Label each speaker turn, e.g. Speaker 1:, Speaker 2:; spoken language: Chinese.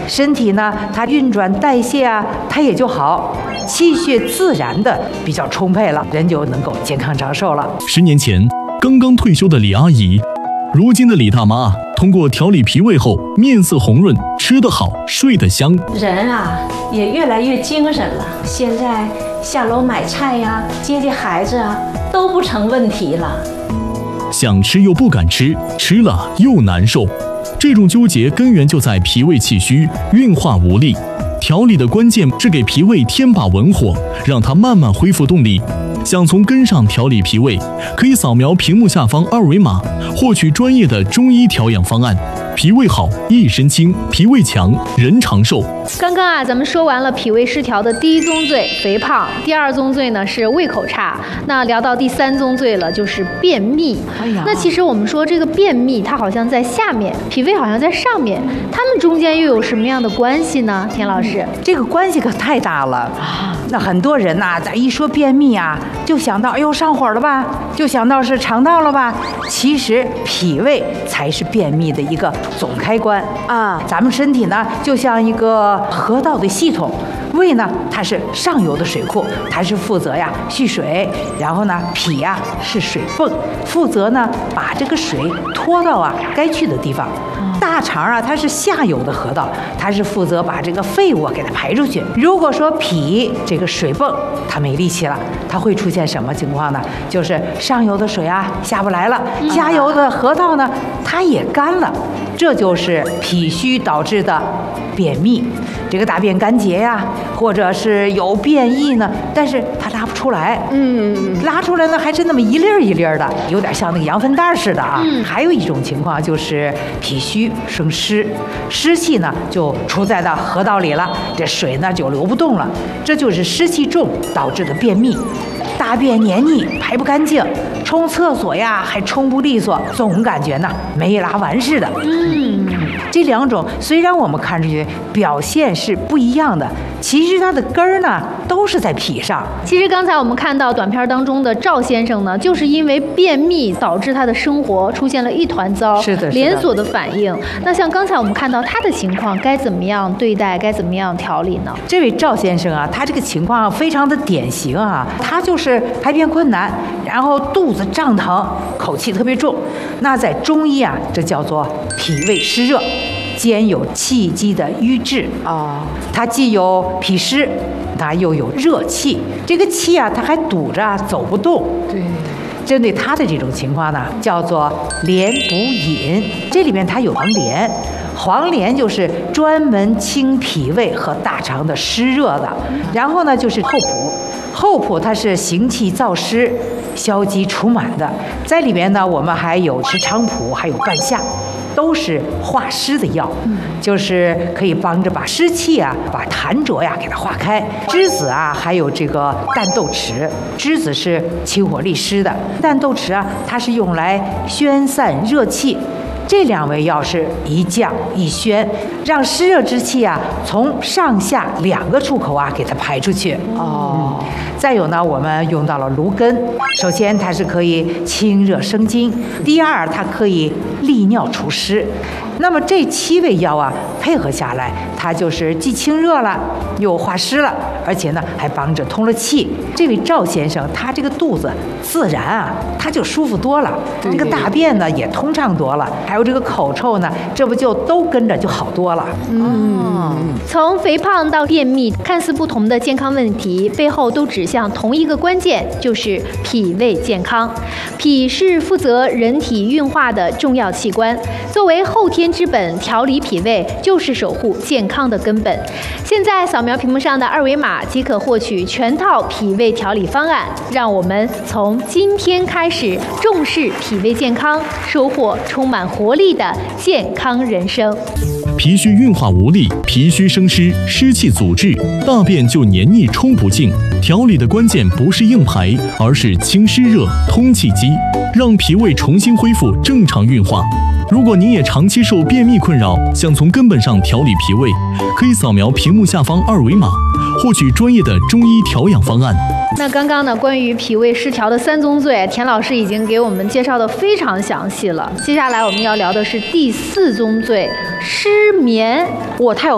Speaker 1: 身体呢它运转代谢啊，它也就好，气血自然的比较充沛了，人就能够健康长寿了。
Speaker 2: 10年前刚刚退休的李阿姨，如今的李大妈通过调理脾胃后，面色红润，吃得好，睡得香。
Speaker 3: 人啊也越来越精神了，现在下楼买菜呀、接接孩子啊都不成问题了。
Speaker 2: 想吃又不敢吃，吃了又难受，这种纠结根源就在脾胃气虚、运化无力。调理的关键是给脾胃添把文火，让它慢慢恢复动力。想从根上调理脾胃，可以扫描屏幕下方2维码，获取专业的中医调养方案。脾胃好，一身轻；脾胃强，人长寿。
Speaker 4: 刚刚咱们说完了脾胃失调的第1宗罪肥胖，第2宗罪呢是胃口差，那聊到第3宗罪了，就是便秘。那其实我们说这个便秘，它好像在下面，脾胃好像在上面，它们中间又有什么样的关系呢？田老师，
Speaker 1: 这个关系可太大了啊！那很多人呐，咱一说便秘啊，就想到哎呦上火了吧，就想到是肠道了吧。其实脾胃才是便秘的一个总开关啊。咱们身体呢，就像一个河道的系统，胃呢它是上游的水库，它是负责呀蓄水，然后呢脾呀是水泵，负责呢把这个水拖到啊该去的地方。大肠啊，它是下游的河道，它是负责把这个废物给它排出去。如果说脾这个水泵它没力气了，它会出现什么情况呢？就是上游的水啊下不来了，下游的河道呢它也干了，这就是脾虚导致的便秘。这个大便干结呀，或者是有便意呢，但是它拉不出来，拉出来呢还是那么一粒儿一粒儿的，有点像那个羊粪蛋似的啊。还有一种情况就是脾虚生湿，湿气呢就出在到河道里了，这水呢就流不动了，这就是湿气重导致的便秘。大便黏腻排不干净，冲厕所呀还冲不利索，总感觉呢没拉完似的。这2种虽然我们看出去表现是不一样的，其实它的根儿呢都是在脾上。
Speaker 4: 其实刚才我们看到短片当中的赵先生呢，就是因为便秘导致他的生活出现了一团糟，
Speaker 1: 是的，
Speaker 4: 连锁的反应。那像刚才我们看到他的情况，该怎么样对待，该怎么样调理呢？
Speaker 1: 这位赵先生啊，他这个情况非常的典型啊，他就是排便困难，然后肚子胀疼，口气特别重。那在中医啊，这叫做脾胃湿热，兼有气机的瘀滞啊。它既有脾湿，它又有热气，这个气啊，它还堵着走不动。对。针对他的这种情况呢，叫做连补饮。这里面它有黄连，黄连就是专门清脾胃和大肠的湿热的。然后呢，就是厚朴，厚朴它是行气燥湿、消积除螨的。在里边呢，我们还有石菖蒲，还有半夏，都是化湿的药，就是可以帮着把湿气啊、把痰浊呀给它化开。栀子啊，还有这个淡豆豉，栀子是清火利湿的，淡豆豉啊，它是用来宣散热气。这2味药是一降一宣，让湿热之气啊从上下2个出口啊给它排出去。再有呢，我们用到了芦根，首先它是可以清热生津，第2它可以利尿除湿。那么这7味药啊配合下来，它就是既清热了，又化湿了，而且呢还帮着通了气。这位赵先生他这个肚子自然啊他就舒服多了，这个大便呢也通畅多了，还有这个口臭呢，这不就都跟着就好多了。
Speaker 4: 从肥胖到便秘，看似不同的健康问题，背后都指向同一个关键，就是脾胃健康。脾是负责人体运化的重要器官，作为后天之本，调理脾胃就是守护健康的根本。现在扫描屏幕上的2维码即可获取全套脾胃调理方案，让我们从今天开始重视脾胃健康，收获充满活力的健康人生。
Speaker 2: 脾虚运化无力，脾虚生湿，湿气阻滞，大便就黏腻冲不净。调理的关键不是硬排，而是清湿热、通气机，让脾胃重新恢复正常运化。如果您也长期受便秘困扰，想从根本上调理脾胃，可以扫描屏幕下方2维码，获取专业的中医调养方案。
Speaker 4: 那刚刚呢，关于脾胃失调的3宗罪，田老师已经给我们介绍的非常详细了。接下来我们要聊的是第4宗罪，失眠。
Speaker 1: 太有